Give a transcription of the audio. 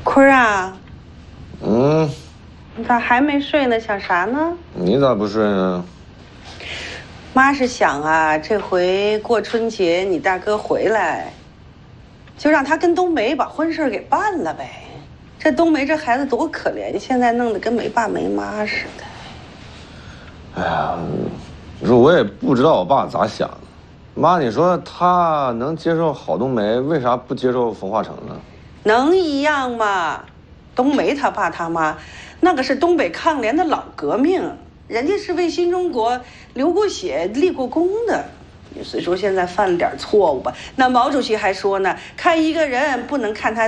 坤儿啊， 嗯， 你咋还没睡呢？想啥呢？ 你咋不睡呢？ 妈是想啊，这回过春节你大哥回来，就让他跟冬梅把婚事给办了呗。这冬梅这孩子多可怜，现在弄得跟没爸没妈似的。 哎呀，你说我也不知道我爸咋想的。妈，你说他能接受郝冬梅，为啥不接受冯化成呢？ 能一样吗？冬梅他爸他妈，那个是东北抗联的老革命，人家是为新中国流过血、立过功的。虽说现在犯了点错误吧，那毛主席还说呢，看一个人不能看他